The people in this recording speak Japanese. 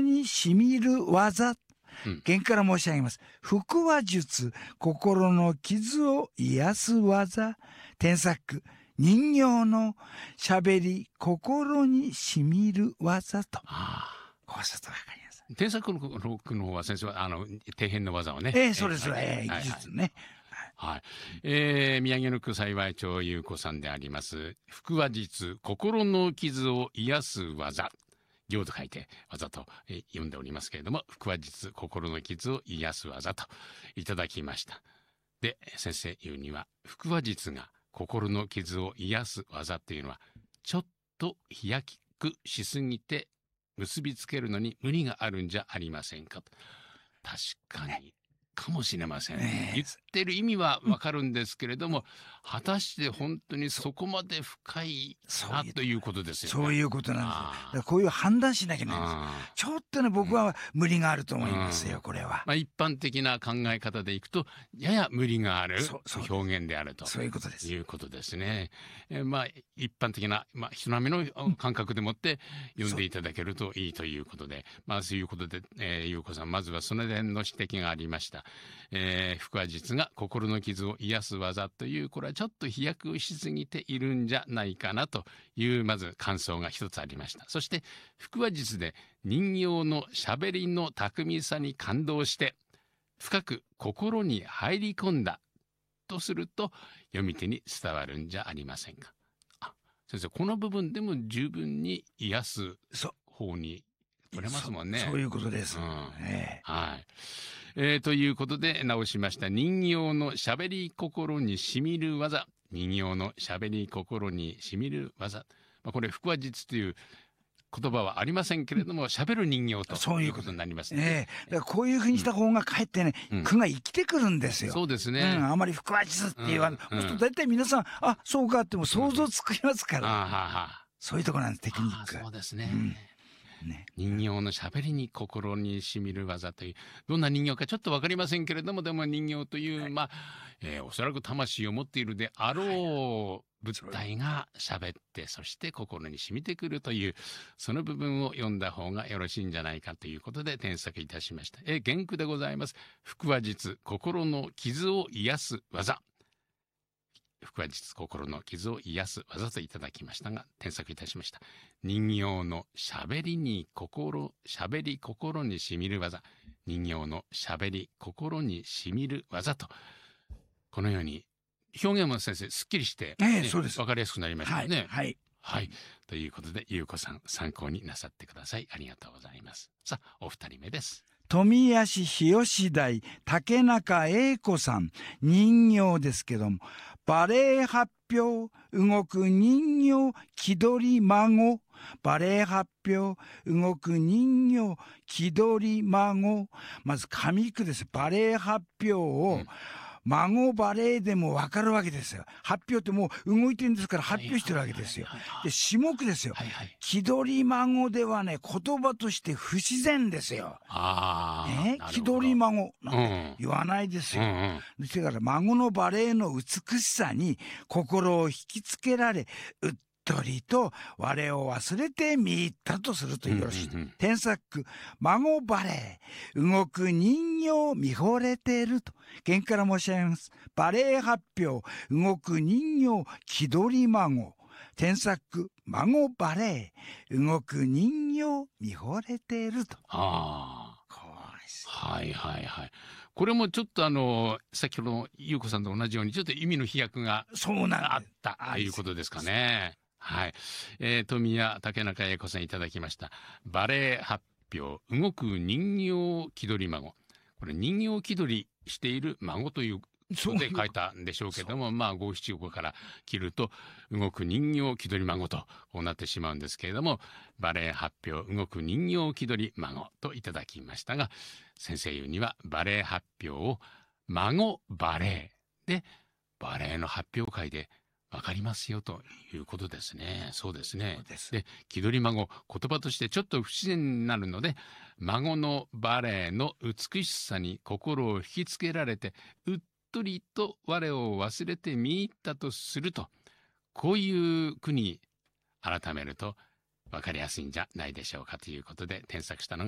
にしみる技。原から申し上げます。腹話術、心の傷を癒す技。添削、人形のしゃべり、心にしみる技と。こうするとわかります。 添削の方は先生は底辺の技をね。 そうです。技術ね。 はい。宮城の区幸町優子さんであります。腹話術、心の傷を癒す技。行と書いて技と、読んでおりますけれども、腹話術、心の傷を癒す技といただきました。で、先生言うには、腹話術が心の傷を癒す技っていうのは、ちょっと飛躍しすぎて結びつけるのに無理があるんじゃありませんかと。確かに。かもしれません。言ってる意味はわかるんですけれども、果たして本当にそこまで深いなということですよね。 そういうことなんです。こういう判断しなきゃないんです。ちょっとね、僕は無理があると思いますよ、これは。 一般的な考え方でいくと、やや無理がある表現であると。 そういうことです。 いうことですね。一般的な、人並みの感覚でもって読んでいただけるといいということで、そういうことで、優子さん、まずはその辺の指摘がありました。腹話術が心の傷を癒す技という、これはちょっと飛躍しすぎているんじゃないかなというまず感想が一つありました。そして腹話術で人形のしゃべりの巧みさに感動して深く心に入り込んだとすると読み手に伝わるんじゃありませんか。先生、この部分でも十分に癒す方に取れますもんね。 そういうことです。 はい。ということで直しました。人形のしゃべり心にしみる技。人形のしゃべり心にしみる技。これ腹話術という言葉はありませんけれども、しゃべる人形ということになりますね。 だからこういうふうにした方がかえってね、句が生きてくるんですよ。 そうですね。 あまり腹話術って言わない。そうすると大体皆さん、そうかっても想像つきますから。そういうところなんです、テクニック。 そうですね。人形のしゃべりに心にしみる技という、どんな人形かちょっと分かりませんけれども、でも人形という、おそらく魂を持っているであろう物体がしゃべって、そして心に染みてくるという、その部分を読んだ方がよろしいんじゃないかということで添削いたしました。原句でございます。腹話術、心の傷を癒す技。腹話術、心の傷を癒す技といただきましたが、添削いたしました。人形のしゃべり心にしみる技。人形のしゃべり心にしみる技と、このように表現も先生すっきりして、分かりやすくなりましたね。はい。ということで、優子さん参考になさってください。ありがとうございます。さあ、お二人目です。 富谷市日吉台竹中英子さん、人形ですけども、バレエ発表動く人形気取り孫。バレエ発表動く人形気取り孫。まず上句です。バレエ発表を、孫バレエでも分かるわけですよ。発表ってもう動いてるんですから発表してるわけですよ。で、下句ですよ。気取り孫ではね、言葉として不自然ですよ。気取り孫なんて言わないですよ。だから孫のバレエの美しさに心を引きつけられ、うっとりと我を忘れて見入ったとするとよろしい。添削、孫バレエ動く人形見惚れていると原から申し上げます。バレエ発表動く人形気取り孫。添削、孫バレエ動く人形見惚れていると。 これもちょっと先ほどの優子さんと同じようにちょっと意味の飛躍があったということですかね。富谷竹中英子さんいただきました。バレエ発表動く人形気取り孫。これ人形気取りしている孫ということで書いたんでしょうけども、五七五から切ると動く人形気取り孫とこうなってしまうんですけれども、バレエ発表動く人形気取り孫といただきましたが、先生言うにはバレエ発表を孫バレエでバレエの発表会でわかりますよということですね。そうですね。で、気取り孫、言葉としてちょっと不自然になるので、孫のバレエの美しさに心を引きつけられて、うっとりと我を忘れて見入ったとすると、こういう句に改めるとわかりやすいんじゃないでしょうかということで添削したのが